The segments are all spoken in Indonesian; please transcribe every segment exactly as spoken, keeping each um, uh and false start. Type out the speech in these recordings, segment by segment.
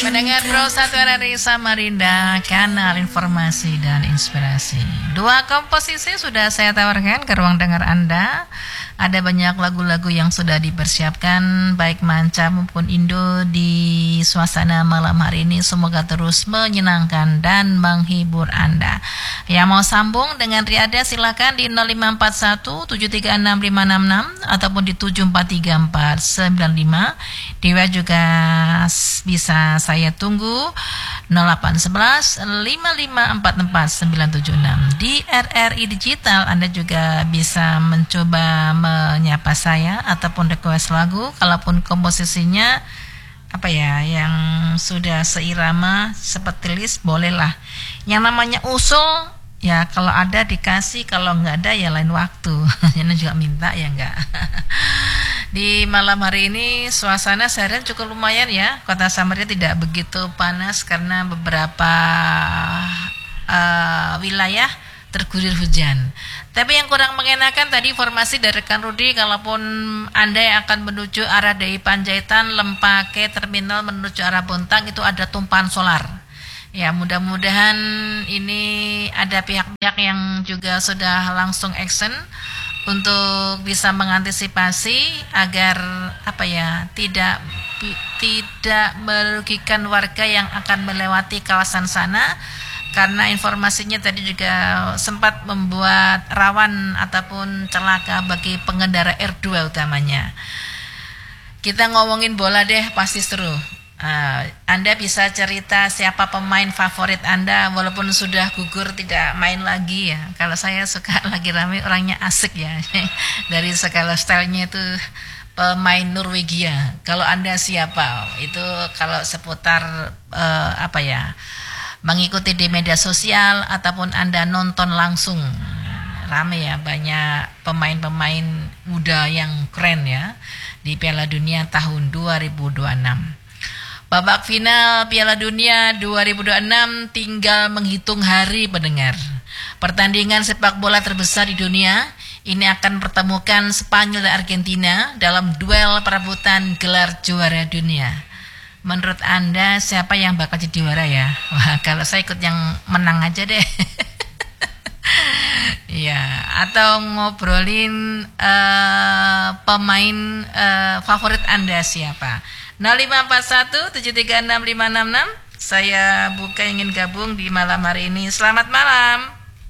Mendengar Pro satu R R I Samarinda, kanal informasi dan inspirasi. Dua komposisi sudah saya tawarkan ke ruang dengar Anda. Ada banyak lagu-lagu yang sudah dipersiapkan, baik manca maupun Indo, di suasana malam hari ini. Semoga terus menyenangkan dan menghibur Anda. Yang mau sambung dengan Riada silakan di nol lima empat satu tujuh tiga enam lima enam enam ataupun di tujuh empat tiga empat sembilan lima. Dewa juga bisa saya tunggu nol delapan satu satu lima lima empat empat sembilan tujuh enam. Di R R I Digital Anda juga bisa mencoba menyapa saya ataupun request lagu, kalaupun komposisinya apa ya yang sudah seirama seperti list, bolehlah. Yang namanya usul ya, kalau ada dikasih, kalau nggak ada ya lain waktu. Jangan juga minta ya enggak. Di malam hari ini suasana seharian cukup lumayan ya. Kota Samarinda tidak begitu panas karena beberapa uh, wilayah terguyur hujan. Tapi yang kurang mengenakan tadi informasi dari rekan Rudi, kalaupun Anda yang akan menuju arah D I Panjaitan, Lempake, terminal menuju arah Bontang, itu ada tumpahan solar. Ya, mudah-mudahan ini ada pihak-pihak yang juga sudah langsung action untuk bisa mengantisipasi agar apa ya tidak tidak merugikan warga yang akan melewati kawasan sana. Karena informasinya tadi juga sempat membuat rawan ataupun celaka bagi pengendara R dua utamanya. Kita ngomongin bola deh, pasti seru. Uh, Anda bisa cerita siapa pemain favorit Anda walaupun sudah gugur tidak main lagi ya. Kalau saya suka lagi ramai, orangnya asik ya. Dari segala stylenya itu pemain Norwegia. Kalau Anda siapa? Itu kalau seputar uh, apa ya, mengikuti di media sosial ataupun Anda nonton langsung, rame ya, banyak pemain-pemain muda yang keren ya di Piala Dunia tahun dua ribu dua puluh enam. Babak final Piala Dunia dua ribu dua puluh enam tinggal menghitung hari, pendengar. Pertandingan sepak bola terbesar di dunia ini akan pertemukan Spanyol dan Argentina dalam duel perebutan gelar juara dunia. Menurut Anda siapa yang bakal jadi juara ya? Wah, kalau saya ikut yang menang aja deh. Ya, atau ngobrolin uh, pemain uh, favorit Anda siapa? nol lima empat satu tujuh tiga enam lima enam enam. Saya buka ingin gabung di malam hari ini. Selamat malam.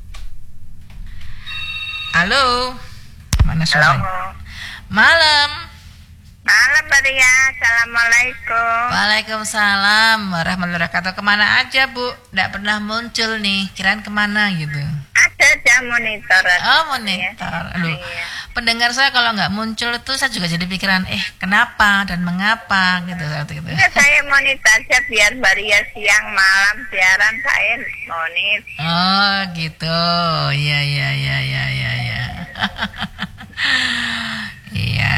Halo. Mana suara? Malam. Malam Maria, assalamualaikum. Waalaikumsalam warahmatullahi wabarakatuh. Kemana aja Bu? Nggak pernah muncul nih. Kirain kemana gitu? Ada aja monitor. Oh monitor. Aduh. Iya. Pendengar saya kalau nggak muncul itu saya juga jadi pikiran, eh kenapa dan mengapa gitu gitu. Ya, saya monitor aja biar Maria siang malam siaran saya monitor. Oh gitu. Iya iya iya iya iya. Iya. Iya.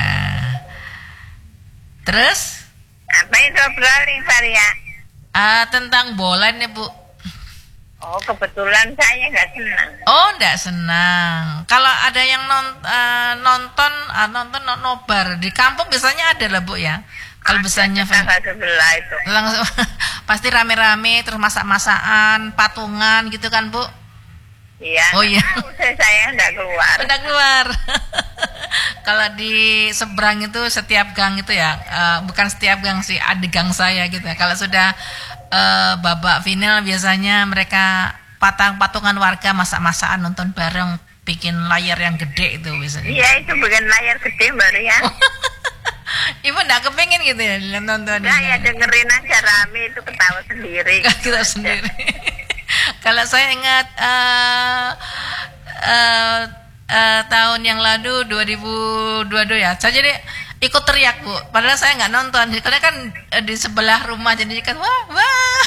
Terus? Apa itu obrolin Maria? Ah, tentang bola nih Bu. Oh kebetulan saya nggak senang. Oh nggak senang. Kalau ada yang non, uh, nonton uh, nonton no, nobar di kampung biasanya ada lah Bu ya. Kalau biasanya sebelah itu. Langsung pasti rame-rame terus masak-masakan, patungan gitu kan Bu? Iya. Oh iya. Saya nggak keluar. Udah keluar. Kalau di seberang itu setiap gang itu ya, uh, bukan setiap gang sih, ada gang saya gitu. Kalau sudah uh, babak final biasanya mereka patang-patungan warga masak-masakan, nonton bareng, bikin layar yang gede itu biasanya. Iya itu bikin layar gede baru ya. Ibu enggak kepengen gitu ya nonton. Nah ya dengerin aja rame itu ketawa sendiri. Kita sendiri. Kalau saya ingat uh, uh, uh, tahun yang lalu dua ribu dua puluh dua ya, saya jadi ikut teriak Bu. Padahal saya nggak nonton, karena kan uh, di sebelah rumah jadi kan wah wah.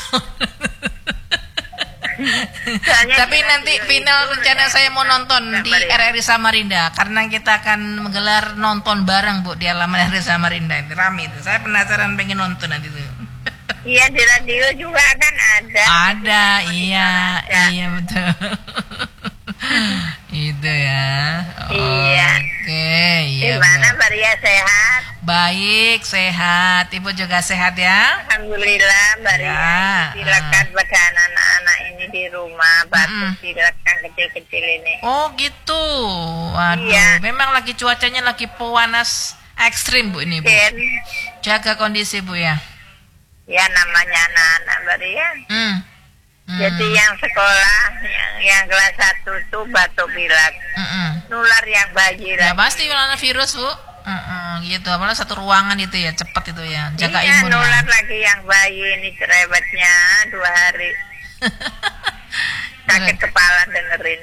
Tapi nanti final rencana saya mau nonton di R R I Samarinda karena kita akan menggelar nonton bareng Bu di halaman R R I Samarinda. Itu rame itu. Saya penasaran pengen nonton nanti tuh. Iya di radio juga kan ada. Ada, iya, ada. Iya betul. Itu ya. Iya. Oke, iya. Gimana Maria sehat? Baik, sehat. Ibu juga sehat ya? Alhamdulillah, Mbak Ria. Ya, Silakan ah. pada anak-anak ini di rumah, batuk Mm-mm. silakan kecil-kecil ini. Oh gitu. Waduh, Iya. memang lagi cuacanya lagi panas ekstrim Bu ini Bu. Ken, Jaga kondisi Bu ya. ya namanya anak-anak Mbak Ria. Hmm. Hmm. Jadi yang sekolah, yang, yang kelas satu tuh batuk pilek. Mm-mm. Nular yang bayi Ya lagi. pasti karena virus Bu. Mm-mm, gitu. Apalagi satu ruangan itu ya, cepat itu ya. Jaga Iya, imun nular ya. lagi yang bayi ini cerewetnya dua hari. Sakit kepala dengerin.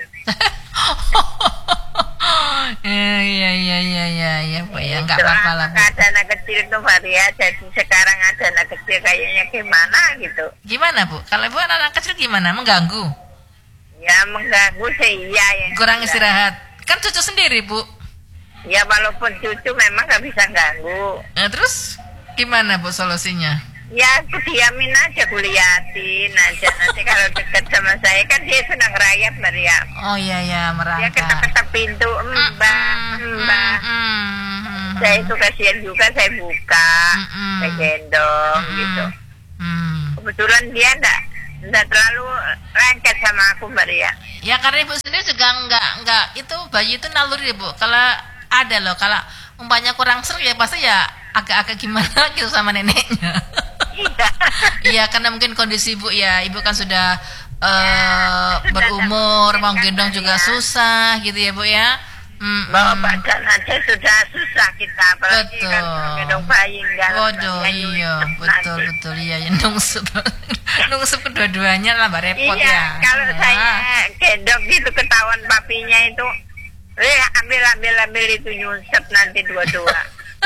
Iya iya iya iya iya ya, Bu ya, nggak Itu apa-apa lah Bu. ada anak kecil tuh Maria, jadi sekarang ada anak kecil kayaknya gimana gitu. Gimana Bu? Kalau Ibu anak kecil gimana? Mengganggu? Ya mengganggu sih iya ya. Kurang istirahat? Kan cucu sendiri Bu. Ya walaupun cucu memang gak bisa ganggu. Nah, terus gimana Bu solusinya? Ya aku diamin aja, aku liatin aja. Nanti kalau deket sama saya kan dia senang rayap Maria. Oh iya ya, Dia merangkak. ketok-ketok pintu, mbak, mbak. Mm-mm. Saya itu kasihan juga, saya buka, Mm-mm. saya gendong Mm-mm. gitu. Hmm. Kebetulan dia enggak enggak terlalu lengket sama aku Maria. Ya karena Ibu sendiri juga nggak nggak itu bayi itu naluri Bu. Kalau ada loh, kalau umpamanya kurang serak ya pasti ya agak-agak gimana gitu sama neneknya. Iya. Iya karena mungkin kondisi Ibu ya, Ibu kan sudah eh, berumur, mau gendong juga susah gitu ya Bu ya. Mm, Bawa mm. badan aja sudah susah kita, apalagi Betul. kan gendong bayi enggak. Waduh, iya, betul betul iya ya nungsup, nungsup kedua-duanya lah, mbak repot Iya, ya. kalau Ah. saya gendong gitu ketahuan papinya itu, eh ambil ambil ambil itu nyunsep nanti dua-dua.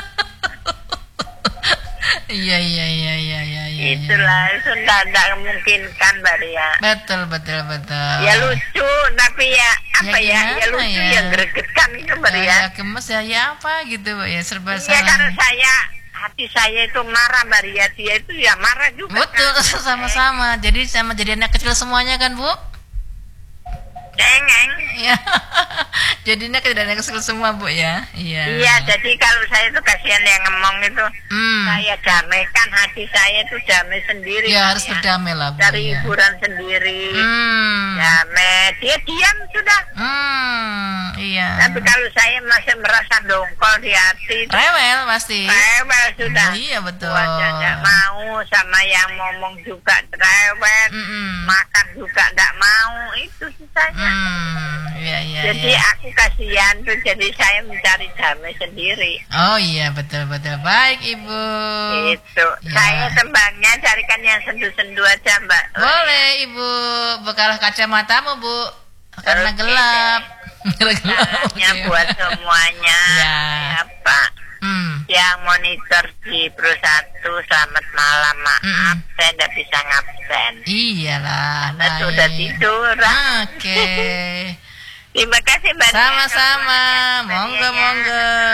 Iya iya iya iya iya. iya, Itulah itu tidak memungkinkan Mbak Ria. Betul betul betul. Ya lucu, tapi ya apa ya, ya, gimana lucu ya? yang gregetan itu Mbak Ria. Ya, ya gemes ya, ya apa gitu Mbak ya, serba Iya, karena salah. saya hati saya itu marah Mbak Ria, dia itu ya marah juga. Betul kan. sama-sama. Jadi sama jadi anak kecil semuanya kan Bu? Dengeng. Iya. Jadinya kayak anak kecil semua Bu ya. Iya. Iya, jadi kalau saya itu kasihan yang ngomong itu, Hmm. saya damaikan hati saya itu damai sendiri. Ya Mbak harus Ria. berdamai lah Bu. Cari ya. hiburan sendiri. Hmm. Damai, dia diam sudah. Hmm, iya. Tapi kalau saya masih merasa dongkol di hati, Rewel pasti. rewel sudah. Oh, iya, betul. Wajah nggak mau, sama yang ngomong juga rewel, Mm-mm. makan juga nggak mau, itu sisanya. Hmm, iya iya. Jadi iya. aku kasihan tuh, jadi saya mencari damai sendiri. Oh iya betul betul. Baik Ibu. Itu. Ya. Saya tembangnya carikan yang sendu-sendu aja, Mbak. Boleh Ibu. Bekalah kacamatamu Bu. Karena Oke. gelap. gelap. Caranya Oke. buat semuanya. Ya. Apa? Hmm. Yang monitor di Pro satu, selamat malam, maaf Mm-mm. saya tidak bisa ngabsen Iyalah. karena sudah baik. tidur. Oke. Terima kasih Mbak Nia. Sama-sama. Semuanya. Monggo Mbak Nia, ya. monggo.